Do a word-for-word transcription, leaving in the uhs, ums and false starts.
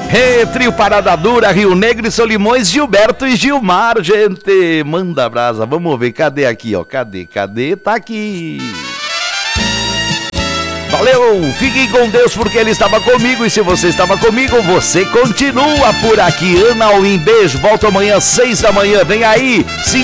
Hey, trio Parada Dura, Rio Negro e Solimões, Gilberto e Gilmar, gente. Manda brasa, vamos ver, cadê aqui, ó, cadê, cadê? Tá aqui. Valeu, fiquem com Deus porque Ele estava comigo e se você estava comigo, você continua por aqui. Ana Alvim, beijo, volto amanhã às seis da manhã, vem aí,